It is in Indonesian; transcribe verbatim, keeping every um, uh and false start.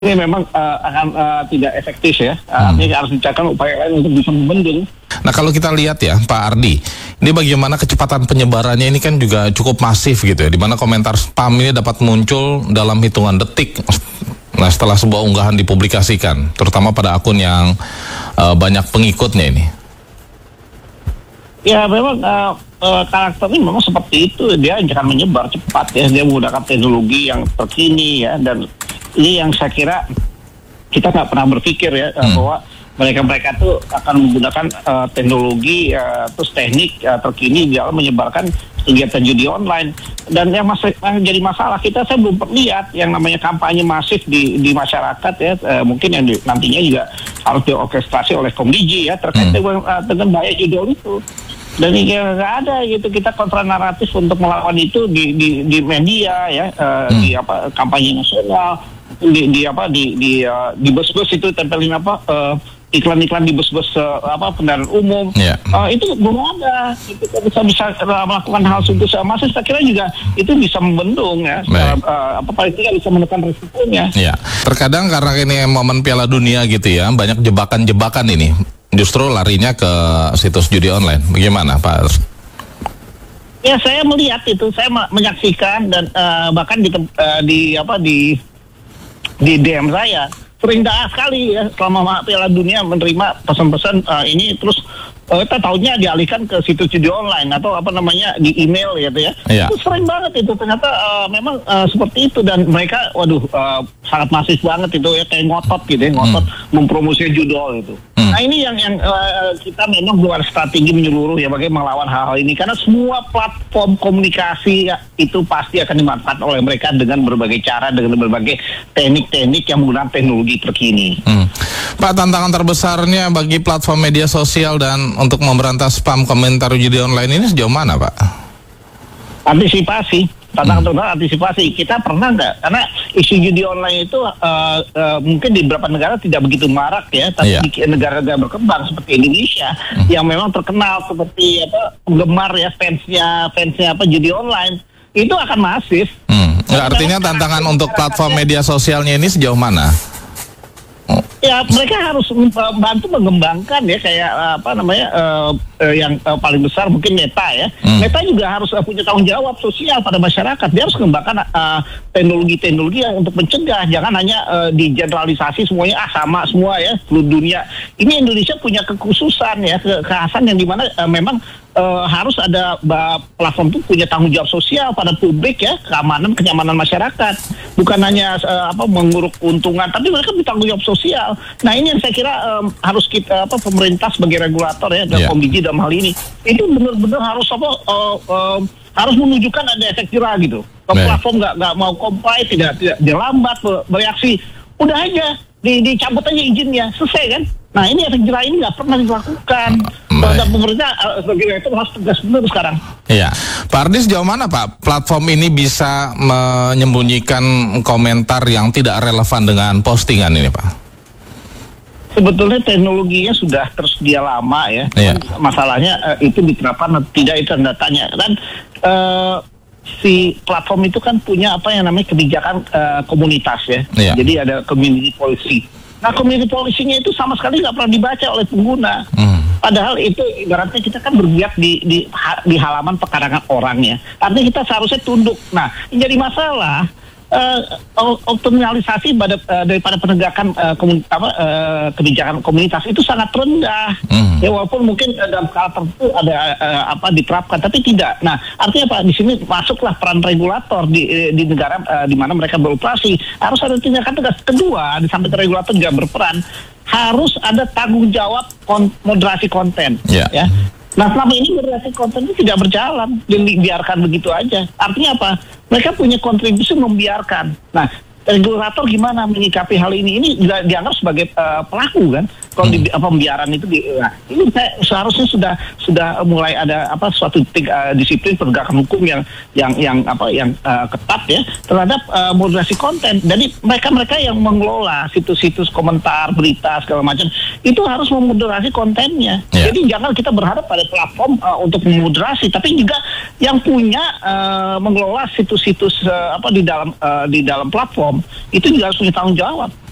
ini memang uh, akan uh, tidak efektif ya. Uh, hmm. Artinya harus dicarikan upaya lain untuk bisa membendung. Nah, kalau kita lihat ya Pak Ardi, ini bagaimana kecepatan penyebarannya ini kan juga cukup masif gitu ya, di mana komentar spam ini dapat muncul dalam hitungan detik. Nah, setelah sebuah unggahan dipublikasikan, terutama pada akun yang uh, banyak pengikutnya ini. Ya memang uh, uh, karakternya memang seperti itu, dia akan menyebar cepat ya, dia menggunakan teknologi yang terkini ya, dan ini yang saya kira kita nggak pernah berpikir ya hmm. bahwa mereka-mereka tuh akan menggunakan uh, teknologi uh, terus teknik uh, terkini dalam menyebarkan kegiatan judi online. Dan yang masih yang jadi masalah kita, saya belum lihat yang namanya kampanye masif di di masyarakat ya, uh, mungkin yang di, nantinya juga harus diorkestrasi oleh Komdiji ya terkait hmm. dengan, uh, dengan bahaya judul itu. Dan ini nggak ada gitu, kita kontra naratif untuk melawan itu di di, di media ya, uh, hmm. di apa kampanye nasional, di, di apa di di uh, di bus-bus itu tempelin apa uh, iklan-iklan di bus-bus uh, apa kendaraan umum, yeah. uh, itu belum ada. Itu bisa bisa uh, melakukan hal sungguh masih, saya kira juga itu bisa membendung ya, uh, uh, apa paling tidak bisa menekan risikonya. Yeah. Terkadang karena ini momen Piala Dunia gitu ya, banyak jebakan-jebakan ini. Justru larinya ke situs judi online. Bagaimana, Pak? Ya, saya melihat itu, saya menyaksikan dan uh, bahkan di uh, di apa di di D M saya sering dah sekali ya selama Piala Dunia menerima pesan-pesan uh, ini, terus uh, kita tahunya dialihkan ke situs judi online atau apa namanya di email gitu ya. Iya. Itu sering banget itu, ternyata uh, memang uh, seperti itu, dan mereka waduh uh, sangat masif banget itu ya, kayak ngotot gitu ya, ngotot hmm. mempromosi judul itu. Hmm. Nah ini yang yang uh, kita memang buat strategi menyeluruh ya bagaimana melawan hal-hal ini, karena semua platform komunikasi ya, itu pasti akan dimanfaatkan oleh mereka dengan berbagai cara, dengan berbagai teknik-teknik yang menggunakan teknologi terkini. Hmm. Pak, tantangan terbesarnya bagi platform media sosial dan untuk memberantas spam komentar judi online ini sejauh mana, Pak? Antisipasi. Tantangan terbesar hmm. antisipasi. Kita pernah nggak? Karena isu judi online itu uh, uh, mungkin di beberapa negara tidak begitu marak ya, tapi yeah. di negara-negara berkembang seperti Indonesia hmm. yang memang terkenal seperti apa penggemar ya, fansnya fansnya apa judi online itu akan masif. Hmm. Nah, artinya tantangan untuk platform media sosialnya ini sejauh mana? Ya mereka harus membantu mengembangkan ya, kayak apa namanya uh, uh, yang uh, paling besar mungkin Meta ya. Hmm. Meta juga harus uh, punya tanggung jawab sosial pada masyarakat. Dia harus mengembangkan uh, teknologi-teknologi yang untuk mencegah, jangan hanya uh, digeneralisasi semuanya ah sama semua ya seluruh dunia. Ini Indonesia punya kekhususan ya, kekhasan yang dimana uh, memang Uh, harus ada uh, platform itu punya tanggung jawab sosial pada publik ya, keamanan kenyamanan masyarakat, bukan hanya uh, apa menguruk keuntungan, tapi mereka bertanggung jawab sosial. Nah ini yang saya kira um, harus kita apa pemerintah sebagai regulator ya, dan yeah. Komdiji dalam hal ini itu benar-benar harus apa uh, uh, harus menunjukkan ada efek jerah gitu. Kalau yeah. platform nggak nggak mau comply, tidak tidak dia lambat bereaksi, udah aja di, dicabut aja izinnya, selesai kan. Nah ini efek jerah ini nggak pernah dilakukan. Dan pemerintah sebagai itu harus tegas benar sekarang. Iya, Pak Ardi, sejauh mana Pak platform ini bisa menyembunyikan komentar yang tidak relevan dengan postingan ini, Pak? Sebetulnya teknologinya sudah tersedia lama ya. Iya. Masalahnya uh, itu diterapkan tidak, itu datanya dan uh, si platform itu kan punya apa yang namanya kebijakan uh, komunitas ya. Iya. Jadi ada community policy. Nah community policy-nya itu sama sekali nggak pernah dibaca oleh pengguna. Hmm. Padahal itu ibaratnya kita kan berbiak di, di di halaman pekarangan orangnya. Artinya kita seharusnya tunduk. Nah, yang jadi masalah uh, optimalisasi pada, uh, daripada penegakan uh, komun, apa, uh, kebijakan komunitas itu sangat rendah. Hmm. Ya walaupun mungkin uh, dalam skala tertentu ada uh, apa diterapkan, tapi tidak. Nah, artinya apa? Di sini masuklah peran regulator di di negara uh, di mana mereka beroperasi. Harus ada tindakan tegas. Kedua, di samping regulator juga berperan, harus ada tanggung jawab kon moderasi konten, yeah. ya. Nah selama ini moderasi konten itu tidak berjalan, dibiarkan begitu aja. Artinya apa? Mereka punya kontribusi membiarkan. Nah regulator gimana menyikapi hal ini? Ini juga dianggap sebagai uh, pelaku kan? Kalau hmm. di, pembiaran itu, di, nah, ini saya, seharusnya sudah sudah mulai ada apa suatu uh, disiplin penegakan hukum yang yang yang apa yang uh, ketat ya terhadap uh, moderasi konten. Jadi mereka-mereka yang mengelola situs-situs komentar, berita segala macam itu harus memoderasi kontennya. Yeah. Jadi jangan kita berharap pada platform uh, untuk memoderasi, tapi juga yang punya uh, mengelola situs-situs uh, apa di dalam uh, di dalam platform itu juga harus punya tanggung jawab.